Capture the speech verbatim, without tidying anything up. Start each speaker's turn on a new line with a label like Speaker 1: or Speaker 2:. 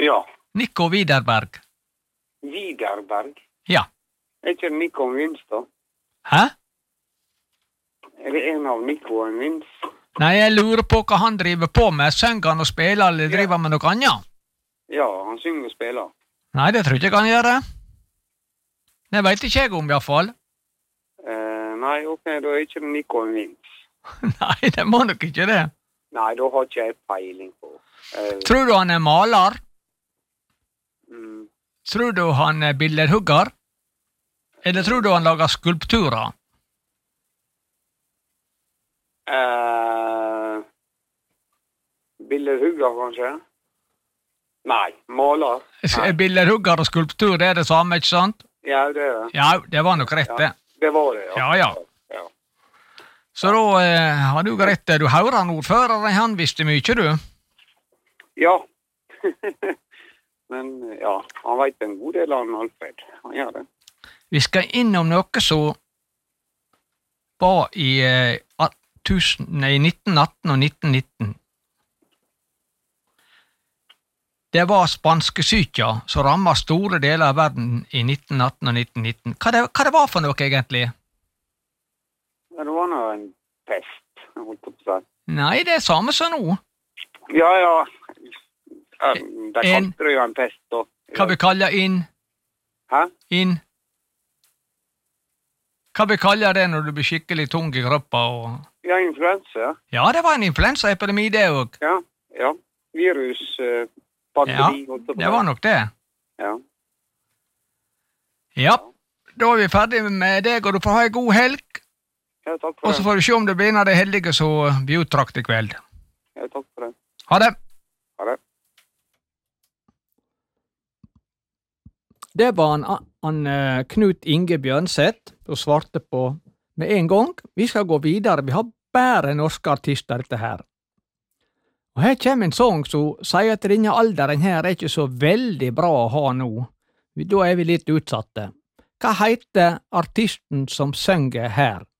Speaker 1: Ja.
Speaker 2: Nico Widerberg.
Speaker 1: Widerberg?
Speaker 2: Ja.
Speaker 1: Er ikke Nico en vinst, da?
Speaker 2: Hæ?
Speaker 1: Er det en av Nico en vinst?
Speaker 2: Nei, jeg lurer på hva han driver på med. Sønger han og spiller, eller driver han med noe annet?
Speaker 1: Ja, han synger og spiller.
Speaker 2: Nei, det tror jeg ikke han gjør det. Det vet ikke jeg om, i hvert fall.
Speaker 1: Uh, nei, ok, da er ikke Nico en vinst.
Speaker 2: Nei, det må nok ikke det.
Speaker 1: Nei, da har ikke jeg peiling på. Uh,
Speaker 2: Tror du han er maler?
Speaker 1: mm,
Speaker 2: Tror du han er billedhugger? Eller tror du han lager skulpturer?
Speaker 1: uh, billedhugger, kanskje? Nei, maler. Nei.
Speaker 2: Billedhugger og skulptur, det er det samme, ikke sant?
Speaker 1: Ja, det er det.
Speaker 2: Ja, det var nok rett, det.
Speaker 1: Ja, det var det, ja.
Speaker 2: Ja, ja.
Speaker 1: ja.
Speaker 2: Så da eh, har du rett det. Du hører han ordføreren, han visste mye, du.
Speaker 1: Ja. Men ja, han vet en god del av han, Alfred. Han gjør det.
Speaker 2: Vi skal innom noe som var i, eh, tusen, nei, nitten atten og nitten nitten. Det var spanskesyka som rammet store deler av verden i nitten atten og nitten nitten. Hva det, hva det var for noe, egentlig?
Speaker 1: Ja, det var noe en pest, jeg holdt på å si.
Speaker 2: Nei, det er samme som nå.
Speaker 1: Ja, ja. Um, de
Speaker 2: En-
Speaker 1: kalte det jo en pest, da.
Speaker 2: Hva vi kaller inn,
Speaker 1: Hæ?
Speaker 2: inn. Hva vi kaller det når du blir skikkelig tung i kroppen? Og...
Speaker 1: Ja, influensa.
Speaker 2: Ja, det var en influensaepidemi, det òg.
Speaker 1: Ja, ja. Virus, uh,
Speaker 2: Ja,
Speaker 1: pandemi, holdt på å si.
Speaker 2: det var nok det.
Speaker 1: Ja.
Speaker 2: Ja, da er vi ferdig med deg, og du får ha en god helg.
Speaker 1: Ja, takk for
Speaker 2: Og så
Speaker 1: det.
Speaker 2: får du se om det blir en av de heldige som blir uttrakt i kveld.
Speaker 1: Ja, takk for det.
Speaker 2: Ha det.
Speaker 1: Ha det.
Speaker 2: Det var han, han eh, Knut Inge Bjørnseth og svarte på med en gang. Vi skal gå videre. Vi har bare norske artister, dette her. Og her kommer en sang som sier at denne alderen her er ikke så veldig bra å ha nå. Da er vi litt utsatte. Hva heter artisten som synger her?